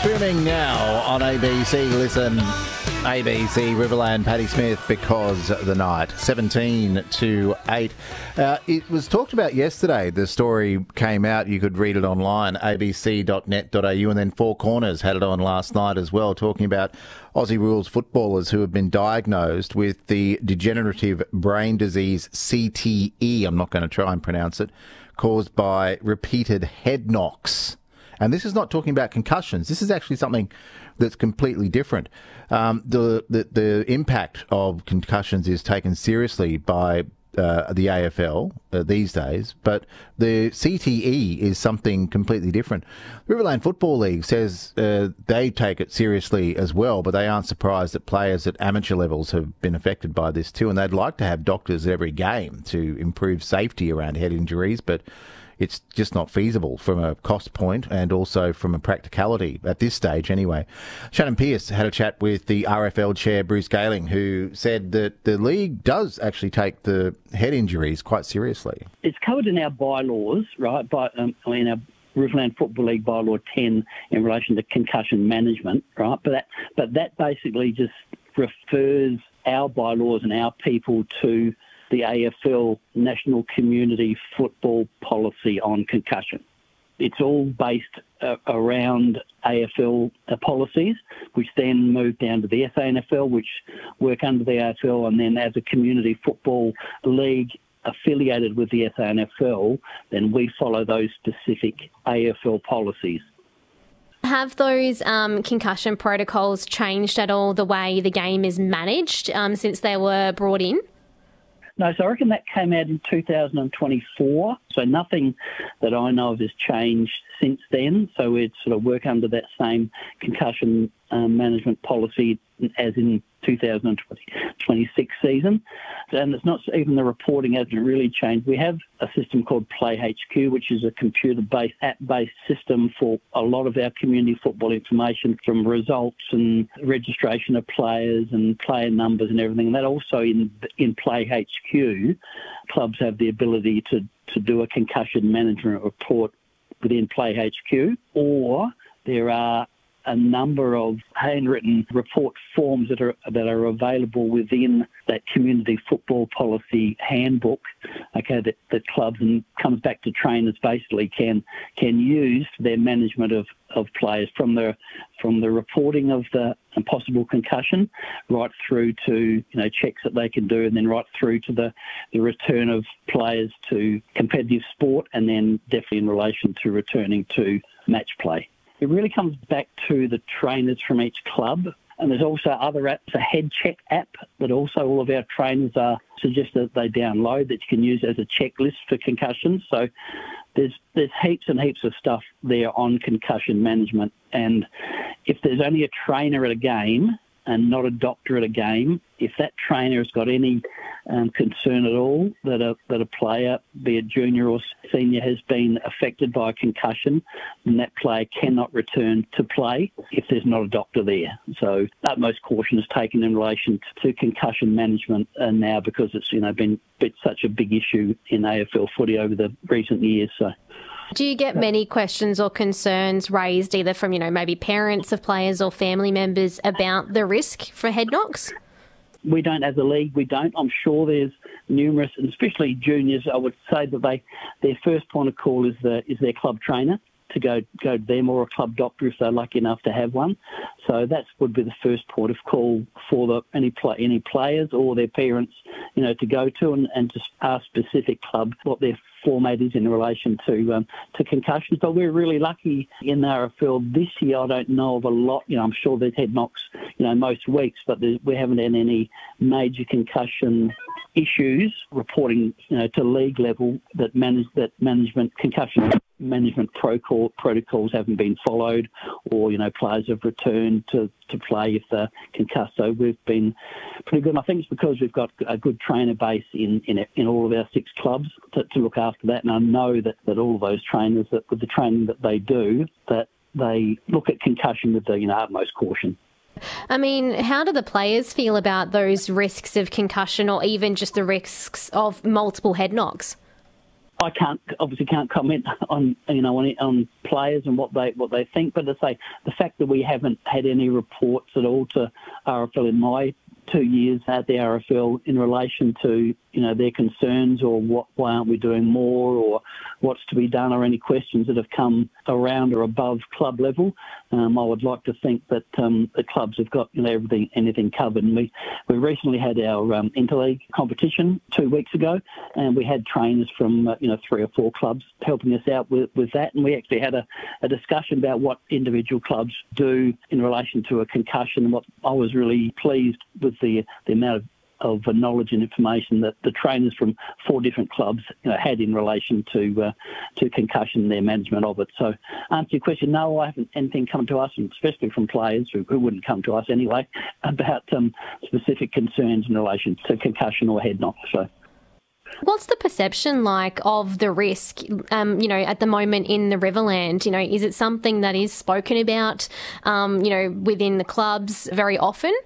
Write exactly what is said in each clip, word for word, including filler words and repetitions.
Booming now on A B C. Listen, A B C, Riverland, Paddy Smith, Because the Night, seventeen to eight. Uh, it was talked about yesterday. The story came out. You could read it online, a b c dot net dot a u, and then Four Corners had it on last night as well, talking about Aussie rules footballers who have been diagnosed with the degenerative brain disease C T E, I'm not going to try and pronounce it, caused by repeated head knocks. And this is not talking about concussions. This is actually something that's completely different. Um, the, the the impact of concussions is taken seriously by uh, the A F L uh, these days, but the C T E is something completely different. Riverland Football League says uh, they take it seriously as well, but they aren't surprised that players at amateur levels have been affected by this too, and they'd like to have doctors at every game to improve safety around head injuries, but it's just not feasible from a cost point and also from a practicality at this stage anyway. Shannon Pearce had a chat with the R F L chair, Bruce Galing, who said that the league does actually take the head injuries quite seriously. It's covered in our bylaws, right, by, um, in our Riverland Football League bylaw ten in relation to concussion management, right? But that, but that basically just refers our bylaws and our people to the A F L National Community Football Policy on concussion. It's all based uh, around A F L uh, policies, which then move down to the S A N F L, which work under the A F L, and then as a community football league affiliated with the S A N F L, then we follow those specific A F L policies. Have those um, concussion protocols changed at all the way the game is managed um, since they were brought in? No, so I reckon that came out in two thousand twenty-four. So nothing that I know of has changed since then. So we'd sort of work under that same concussion um, management policy as in two thousand twenty-six season. And it's not even the reporting hasn't really changed. We have a system called Play H Q, which is a computer-based, app-based system for a lot of our community football information, from results and registration of players and player numbers and everything. And that also in in Play H Q, clubs have the ability to, to do a concussion management report within Play H Q, or there are a number of handwritten report forms that are that are available within that community football policy handbook, okay, that, that clubs, and comes back to trainers, basically can can use for their management of, of players, from the from the reporting of the possible concussion right through to, you know, checks that they can do, and then right through to the, the return of players to competitive sport, and then definitely in relation to returning to match play. It really comes back to the trainers from each club. And there's also other apps, a head check app that also all of our trainers are suggested that they download, that you can use as a checklist for concussions. So there's there's heaps and heaps of stuff there on concussion management. And if there's only a trainer at a game and not a doctor at a game, if that trainer has got any um, concern at all that a that a player, be it junior or senior, has been affected by a concussion, then that player cannot return to play if there's not a doctor there. So utmost caution is taken in relation to, to concussion management, and now because it's, you know, been it's such a big issue in A F L footy over the recent years. So. Do you get many questions or concerns raised either from, you know, maybe parents of players or family members about the risk for head knocks? We don't, as a league, we don't. I'm sure there's numerous, and especially juniors, I would say that they their first point of call is the is their club trainer, to go go to them, or a club doctor if they're lucky enough to have one. So that would be the first point of call for the any play, any players or their parents, you know, to go to and, and to ask specific club what their format is in relation to um, to concussions. But we're really lucky in the R F L this year. I don't know of a lot. You know, I'm sure there's head knocks, you know, most weeks, but we haven't had any major concussion issues reporting, you know, to league level that manage that management concussion management protocol, protocols haven't been followed, or, you know, players have returned to, to play if they're concussed. So we've been pretty good. And I think it's because we've got a good trainer base in in, in all of our six clubs to, to look after that. And I know that, that all of those trainers, that with the training that they do, that they look at concussion with the, you know, utmost caution. I mean, how do the players feel about those risks of concussion, or even just the risks of multiple head knocks? I can't obviously can't comment on you know on, on players and what they what they think, but to say the fact that we haven't had any reports at all to R F L in my two years at the R F L in relation to you know their concerns or what why aren't we doing more or what's to be done or any questions that have come around or above club level. Um, I would like to think that um, the clubs have got you know everything anything covered. And we, we recently had our um, interleague competition two weeks ago, and we had trainers from uh, you know three or four clubs helping us out with, with that. And we actually had a, a discussion about what individual clubs do in relation to a concussion. And what I was really pleased with the the amount of of knowledge and information that the trainers from four different clubs you know, had in relation to uh, to concussion and their management of it. So, answer your question, no, I haven't anything come to us, and especially from players who, who wouldn't come to us anyway, about um, specific concerns in relation to concussion or head knock. So. What's the perception like of the risk, um, you know, at the moment in the Riverland? You know, is it something that is spoken about, um, you know, within the clubs very often?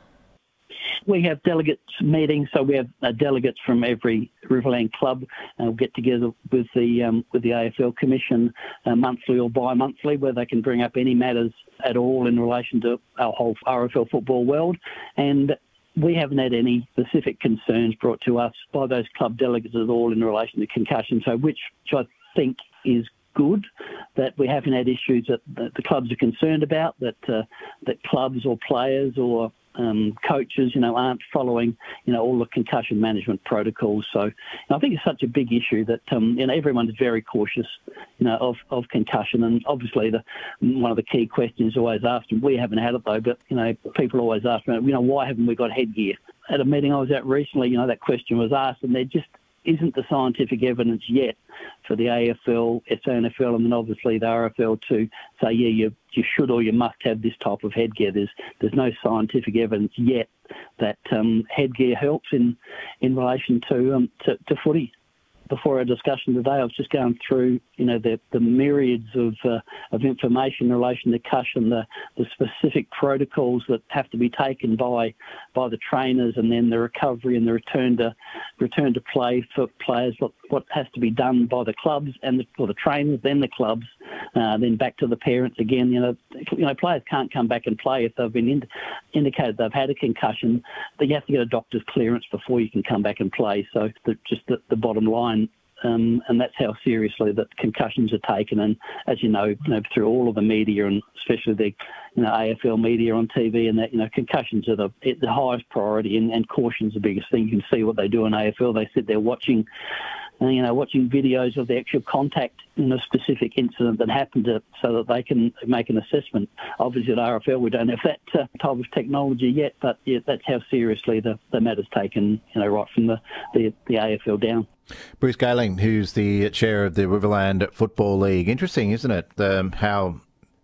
We have delegates meetings, so we have uh, delegates from every Riverland club, and we'll get together with the um, with the A F L Commission uh, monthly or bi-monthly, where they can bring up any matters at all in relation to our whole R F L football world. And we haven't had any specific concerns brought to us by those club delegates at all in relation to concussion, so which, which I think is good, that we haven't had issues that, that the clubs are concerned about, that uh, that clubs or players or Um, coaches, you know, aren't following, you know, all the concussion management protocols. So I think it's such a big issue that, um, you know, everyone's very cautious, you know, of, of concussion. And obviously the one of the key questions always asked, and we haven't had it though, but, you know, people always ask me, you know, why haven't we got headgear? At a meeting I was at recently, you know, that question was asked, and there just isn't the scientific evidence yet for the A F L, S A N F L, and then obviously the R F L to say, yeah, you you should or you must have this type of headgear. There's there's no scientific evidence yet that um, headgear helps in in relation to um, to, to footy. Before our discussion today, I was just going through, you know, the, the myriads of uh, of information in relation to concussion, the, the specific protocols that have to be taken by by the trainers, and then the recovery and the return to return to play for players. What what has to be done by the clubs and the, or the trainers, then the clubs, uh, then back to the parents again. You know, you know, players can't come back and play if they've been ind- indicated they've had a concussion. But you have to get a doctor's clearance before you can come back and play. So the, just the, the bottom line. Um, and that's how seriously that concussions are taken. And as you know, you know, through all of the media, and especially the you know, A F L media on T V, and that, you know, concussions are the, the highest priority, and, and caution's the biggest thing. You can see what they do in A F L. They sit there watching, uh, you know, watching videos of the actual contact in a specific incident that happened, to, so that they can make an assessment. Obviously at R F L we don't have that uh, type of technology yet, but yeah, that's how seriously the, the matter's taken, you know, right from the, the, the A F L down. Bruce Gayling, who's the chair of the Riverland Football League. Interesting, isn't it, um, how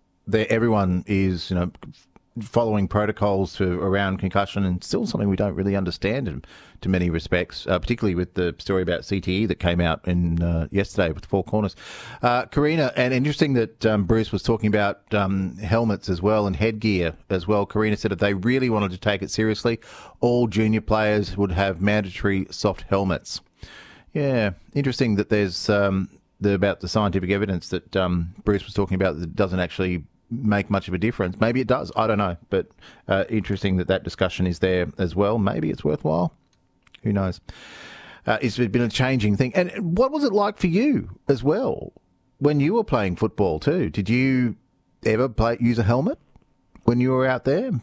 everyone is, you know, following protocols to, around concussion, and still something we don't really understand in to many respects, uh, particularly with the story about C T E that came out in uh, yesterday with the Four Corners. Uh, Karina, and interesting that um, Bruce was talking about um, helmets as well and headgear as well. Karina said if they really wanted to take it seriously, all junior players would have mandatory soft helmets. Yeah, interesting that there's um, the, about the scientific evidence that um, Bruce was talking about that doesn't actually make much of a difference. Maybe it does, I don't know. But uh, interesting that that discussion is there as well. Maybe it's worthwhile. Who knows? Uh, it's been a changing thing. And what was it like for you as well when you were playing football too? Did you ever play, use a helmet when you were out there?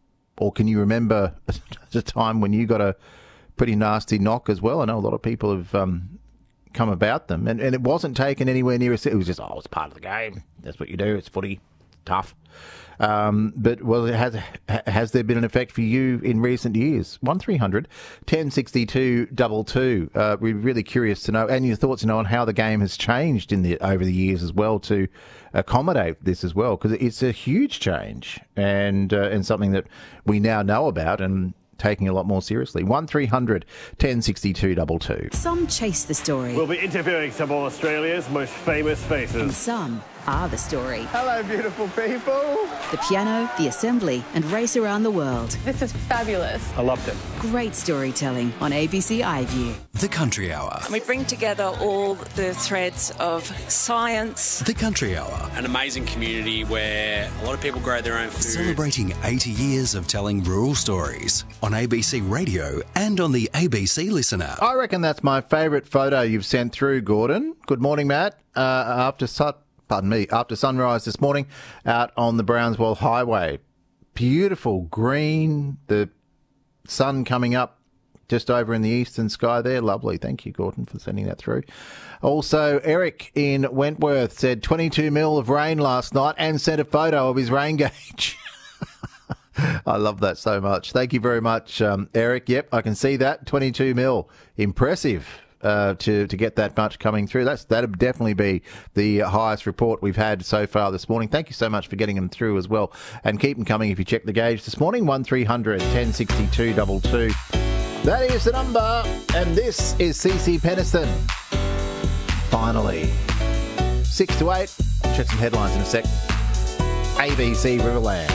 Or can you remember a time when you got a pretty nasty knock as well? I know a lot of people have um, come about them, and, and it wasn't taken anywhere near as it was just, oh, it's part of the game. That's what you do. It's footy. Tough. Um, but well, has has there been an effect for you in recent years? One three hundred ten sixty two double two. Uh, we're really curious to know, and your thoughts, you know, on how the game has changed in the over the years as well to accommodate this as well, because it's a huge change and uh, and something that we now know about and taking a lot more seriously. one three hundred ten sixty-two two two. Some chase the story. We'll be interviewing some of Australia's most famous faces. And some are the story. Hello, beautiful people. The piano, the assembly, and race around the world. This is fabulous. I loved it. Great storytelling on A B C iView. The Country Hour. We bring together all the threads of science. The Country Hour. An amazing community where a lot of people grow their own food. Celebrating eighty years of telling rural stories on A B C Radio and on the A B C Listen app. I reckon that's my favourite photo you've sent through, Gordon. Good morning, Matt. Uh, after sun, pardon me, after sunrise this morning out on the Brownswell Highway. Beautiful green, the sun coming up just over in the eastern sky there. Lovely. Thank you, Gordon, for sending that through. Also, Eric in Wentworth said twenty-two mil of rain last night and sent a photo of his rain gauge. I love that so much. Thank you very much, um, Eric. Yep, I can see that. twenty-two mil. Impressive. Uh, to to get that much coming through. That's that'd definitely be the highest report we've had so far this morning. Thank you so much for getting them through as well, and keep them coming if you check the gauge this morning. one three hundred ten sixty-two two two. That is the number, and this is C C Peniston. Finally, six to eight. Check some headlines in a sec. A B C Riverland.